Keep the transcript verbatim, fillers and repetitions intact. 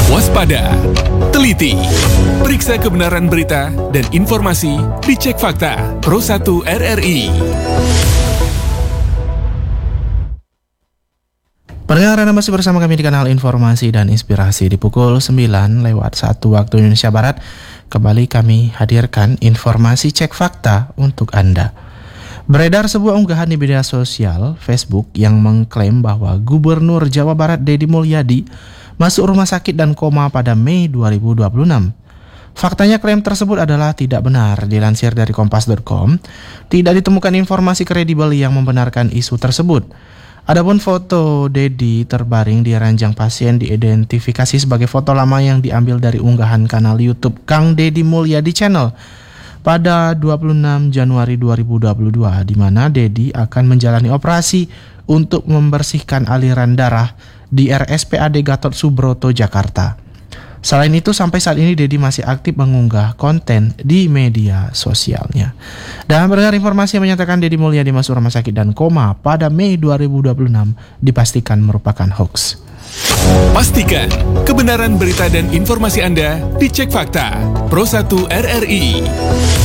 Waspada, teliti, periksa kebenaran berita dan informasi dicek fakta Pro satu R R I. Pendengar Anda masih bersama kami di kanal Informasi dan Inspirasi di pukul sembilan lewat satu waktu Indonesia Barat. Kembali kami hadirkan informasi cek fakta untuk Anda. Beredar sebuah unggahan di media sosial Facebook yang mengklaim bahwa Gubernur Jawa Barat Deddy Mulyadi masuk rumah sakit dan koma pada Mei dua ribu dua puluh enam. Faktanya klaim tersebut adalah tidak benar. Dilansir dari kompas titik com, tidak ditemukan informasi kredibel yang membenarkan isu tersebut. Adapun foto Deddy terbaring di ranjang pasien diidentifikasi sebagai foto lama yang diambil dari unggahan kanal YouTube Kang Deddy Mulyadi Channel pada dua puluh enam Januari dua ribu dua puluh dua, di mana Deddy akan menjalani operasi untuk membersihkan aliran darah di R S P A D Gatot Subroto, Jakarta. Selain itu, sampai saat ini Deddy masih aktif mengunggah konten di media sosialnya. Dan berdengar informasi yang menyatakan Deddy Mulyadi masuk rumah sakit dan koma pada Mei dua ribu dua puluh enam dipastikan merupakan hoax. Pastikan kebenaran berita dan informasi Anda dicek fakta Pro satu R R I.